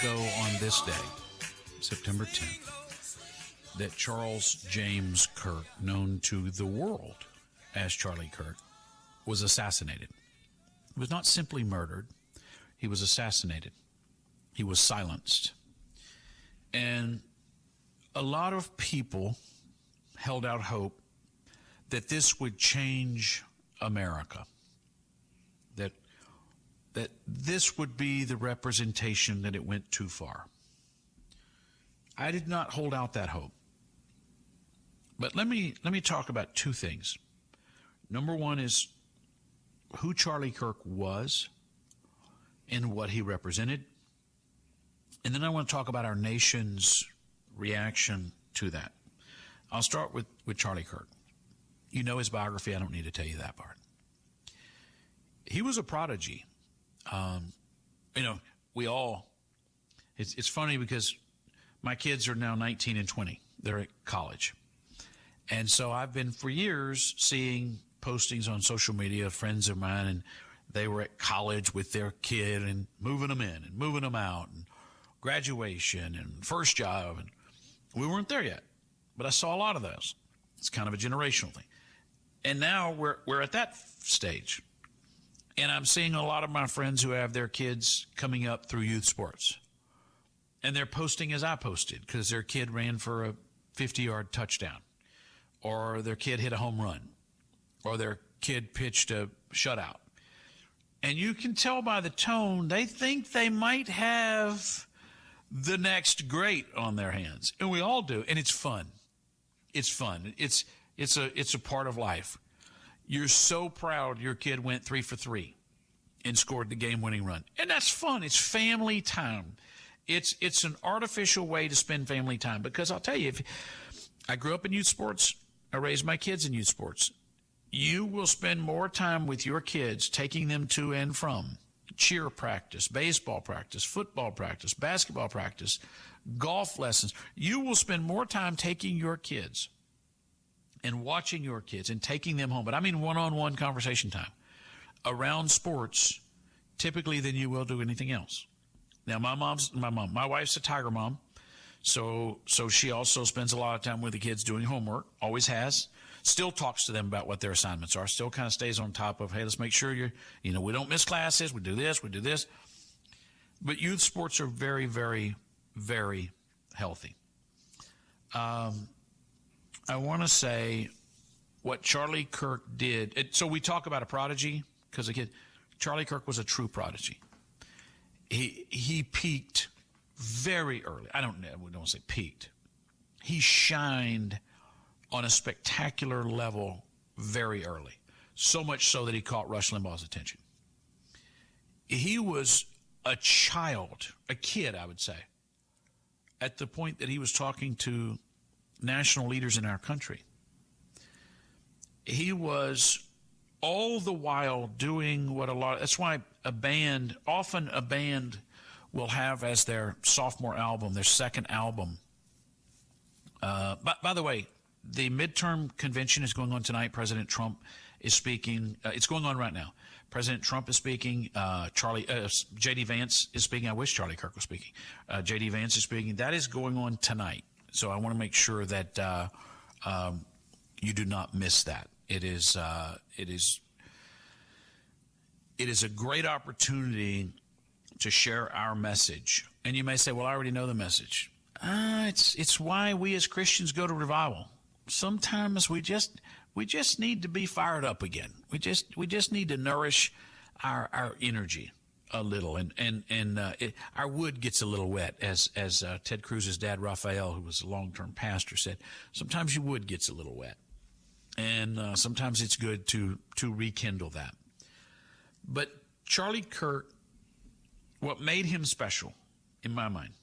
ago on this day, September 10th, that Charles James Kirk, known to the world as Charlie Kirk, was assassinated. He was not simply murdered. He was assassinated. He was silenced. And a lot of people held out hope that this would change America, that this would be the representation that it went too far. I did not hold out that hope. But let me talk about two things. Number one is who Charlie Kirk was and what he represented. And then I want to talk about our nation's reaction to that. I'll start with Charlie Kirk. You know his biography. I don't need to tell you that part. He was a prodigy. It's funny because my kids are now 19 and 20. They're at college. And so I've been for years seeing postings on social media, friends of mine, and they were at college with their kid and moving them in and moving them out and graduation and first job. And we weren't there yet, but I saw a lot of those. It's kind of a generational thing. And now we're at that stage. And I'm seeing a lot of my friends who have their kids coming up through youth sports. And they're posting as I posted because their kid ran for a 50-yard touchdown, or their kid hit a home run, or their kid pitched a shutout. And you can tell by the tone, they think they might have the next great on their hands. And we all do. And it's fun. It's fun. It's a part of life. You're so proud your kid went 3 for 3 and scored the game-winning run. And that's fun. It's family time. It's an artificial way to spend family time. Because I'll tell you, if I grew up in youth sports, I raised my kids in youth sports. You will spend more time with your kids taking them to and from cheer practice, baseball practice, football practice, basketball practice, golf lessons. You will spend more time taking your kids and watching your kids and taking them home, but I mean one-on-one conversation time around sports typically than you will do anything else. Now, my wife's a Tiger mom, so she also spends a lot of time with the kids doing homework, always has, still talks to them about what their assignments are, still kind of stays on top of, hey, let's make sure we don't miss classes, we do this. But youth sports are very, very, very healthy. I want to say what Charlie Kirk did. So we talk about a prodigy because Charlie Kirk was a true prodigy. He peaked very early. We don't say peaked. He shined on a spectacular level very early, so much so that he caught Rush Limbaugh's attention. He was a kid, I would say, at the point that he was talking to national leaders in our country. He was all the while doing that's why often a band will have as their sophomore album, their second album. By the way, the midterm convention is going on tonight. President Trump is speaking. It's going on right now. President Trump is speaking. J.D. Vance is speaking. I wish Charlie Kirk was speaking. J.D. Vance is speaking. That is going on tonight. So I want to make sure that you do not miss that. It is a great opportunity to share our message. And you may say, well, I already know the message. It's why we as Christians go to revival. Sometimes we just need to be fired up again. We just need to nourish our energy a little, and our wood gets a little wet, as Ted Cruz's dad Raphael, who was a long-term pastor, said. Sometimes your wood gets a little wet, and sometimes it's good to rekindle that. But Charlie Kirk, what made him special, in my mind,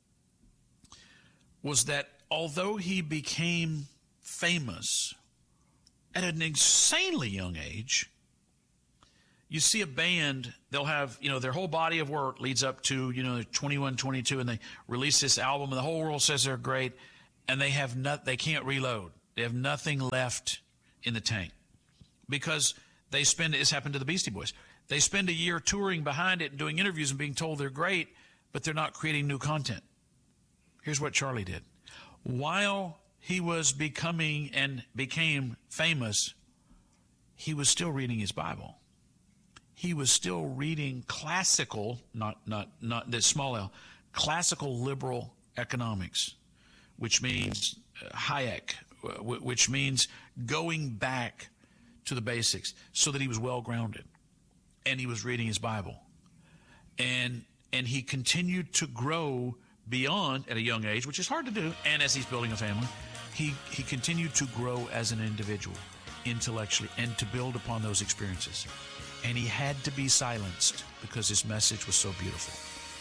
was that although he became famous at an insanely young age. You see a band, they'll have, their whole body of work leads up to, 21, 22, and they release this album, and the whole world says they're great, and they can't reload. They have nothing left in the tank because it's happened to the Beastie Boys. They spend a year touring behind it and doing interviews and being told they're great, but they're not creating new content. Here's what Charlie did. While he was became famous, he was still reading his Bible. He was still reading classical, not the small L, classical liberal economics, which means Hayek, which means going back to the basics so that he was well grounded. And he was reading his Bible. And he continued to grow beyond at a young age, which is hard to do. And as he's building a family, he continued to grow as an individual intellectually and to build upon those experiences. And he had to be silenced because his message was so beautiful.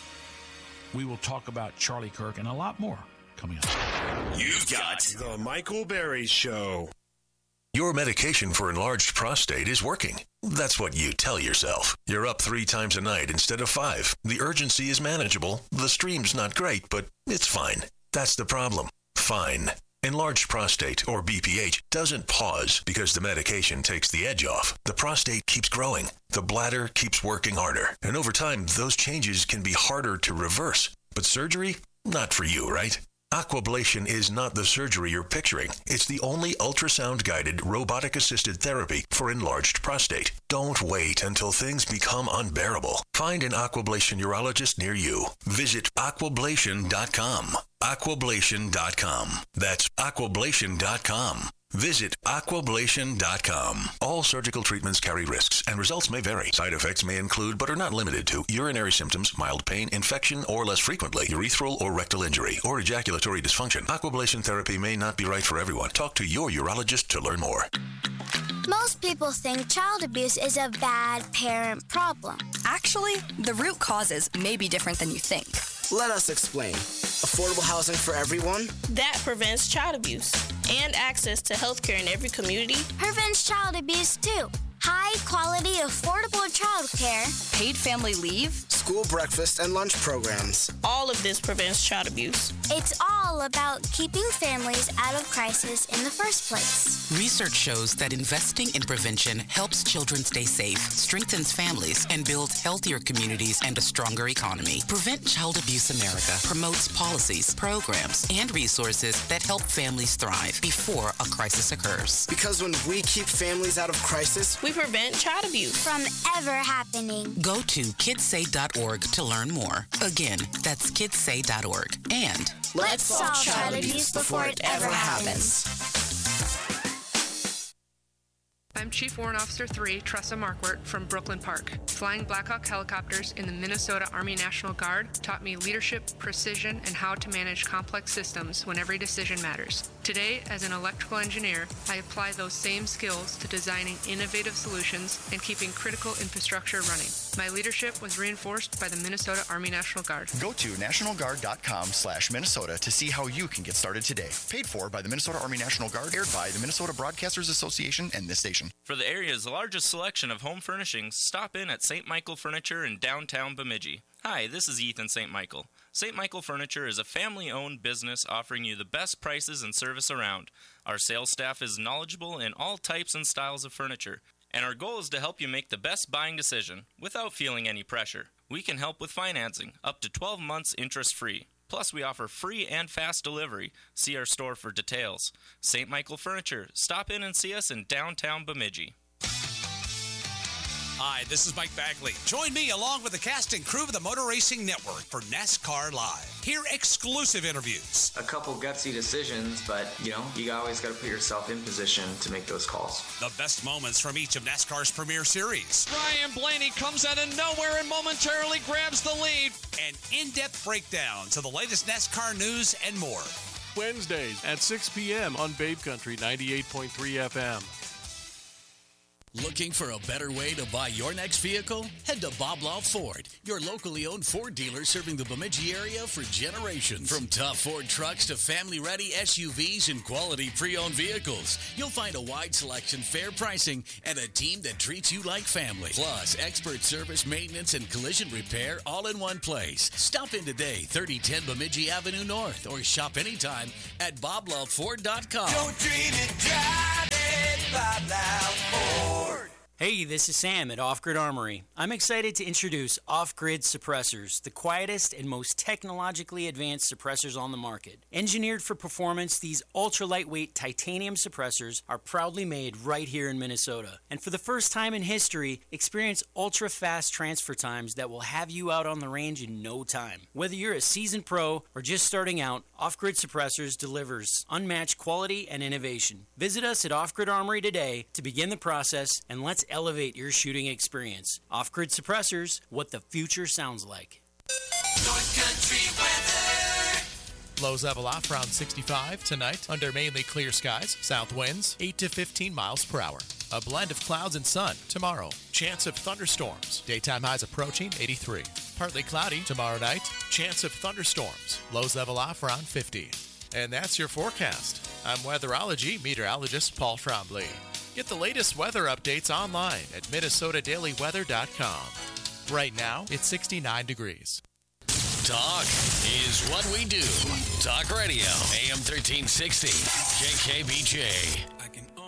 We will talk about Charlie Kirk and a lot more coming up. You've got The Michael Berry Show. Your medication for enlarged prostate is working. That's what you tell yourself. You're up 3 times a night instead of 5. The urgency is manageable. The stream's not great, but it's fine. That's the problem. Fine. Enlarged prostate, or BPH, doesn't pause because the medication takes the edge off. The prostate keeps growing. The bladder keeps working harder. And over time, those changes can be harder to reverse. But surgery? Not for you, right? Aquablation is not the surgery you're picturing. It's the only ultrasound-guided, robotic-assisted therapy for enlarged prostate. Don't wait until things become unbearable. Find an Aquablation urologist near you. Visit aquablation.com. Aquablation.com. That's aquablation.com. Visit aquablation.com. All surgical treatments carry risks, and results may vary. Side effects may include, but are not limited to, urinary symptoms, mild pain, infection, or less frequently, urethral or rectal injury, or ejaculatory dysfunction. Aquablation therapy may not be right for everyone. Talk to your urologist to learn more. Most people think child abuse is a bad parent problem. Actually, the root causes may be different than you think. Let us explain. Affordable housing for everyone? That prevents child abuse. And access to health care in every community prevents child abuse too. High quality, affordable child care. Paid family leave. School breakfast and lunch programs. All of this prevents child abuse. It's all about keeping families out of crisis in the first place. Research shows that investing in prevention helps children stay safe, strengthens families, and builds healthier communities and a stronger economy. Prevent Child Abuse America promotes policies, programs, and resources that help families thrive before a crisis occurs. Because when we keep families out of crisis, we prevent child abuse from ever happening. Go to kidssay.org to learn more. Again, that's kidssay.org. And let's solve child abuse before it ever happens. I'm Chief Warrant Officer 3, Tressa Markwart from Brooklyn Park. Flying Black Hawk helicopters in the Minnesota Army National Guard taught me leadership, precision, and how to manage complex systems when every decision matters. Today, as an electrical engineer, I apply those same skills to designing innovative solutions and keeping critical infrastructure running. My leadership was reinforced by the Minnesota Army National Guard. Go to nationalguard.com/Minnesota to see how you can get started today. Paid for by the Minnesota Army National Guard, aired by the Minnesota Broadcasters Association and this station. For the area's largest selection of home furnishings, stop in at St. Michael Furniture in downtown Bemidji. Hi, this is Ethan St. Michael. St. Michael Furniture is a family-owned business offering you the best prices and service around. Our sales staff is knowledgeable in all types and styles of furniture, and our goal is to help you make the best buying decision without feeling any pressure. We can help with financing, up to 12 months interest-free. Plus, we offer free and fast delivery. See our store for details. St. Michael Furniture. Stop in and see us in downtown Bemidji. Hi, this is Mike Bagley. Join me along with the cast and crew of the Motor Racing Network for NASCAR Live. Hear exclusive interviews. A couple gutsy decisions, but, you always got to put yourself in position to make those calls. The best moments from each of NASCAR's premier series. Ryan Blaney comes out of nowhere and momentarily grabs the lead. And in-depth breakdowns of the latest NASCAR news and more. Wednesdays at 6 p.m. on Babe Country 98.3 FM. Looking for a better way to buy your next vehicle? Head to Bob Law Ford, your locally owned Ford dealer serving the Bemidji area for generations. From tough Ford trucks to family-ready SUVs and quality pre-owned vehicles, you'll find a wide selection, fair pricing, and a team that treats you like family. Plus, expert service, maintenance, and collision repair all in one place. Stop in today, 3010 Bemidji Avenue North, or shop anytime at BobLawFord.com. Don't dream it, drive it, Bob Law Ford. Hey, this is Sam at Off Grid Armory. I'm excited to introduce Off Grid Suppressors, the quietest and most technologically advanced suppressors on the market. Engineered for performance, these ultra-lightweight titanium suppressors are proudly made right here in Minnesota. And for the first time in history, experience ultra-fast transfer times that will have you out on the range in no time. Whether you're a seasoned pro or just starting out, Off Grid Suppressors delivers unmatched quality and innovation. Visit us at Off Grid Armory today to begin the process, and let's elevate your shooting experience. Off-Grid Suppressors, what the future sounds like. North Country weather. Lows level off around 65 tonight under mainly clear skies. South winds 8 to 15 miles per hour. A blend of clouds and sun tomorrow. Chance of thunderstorms. Daytime highs approaching 83. Partly cloudy tomorrow night. Chance of thunderstorms. Lows level off around 50. And that's your forecast. I'm weatherology meteorologist Paul Trombley. Get the latest weather updates online at MinnesotaDailyWeather.com. Right now, it's 69 degrees. Talk is what we do. Talk Radio, AM 1360, KKBJ.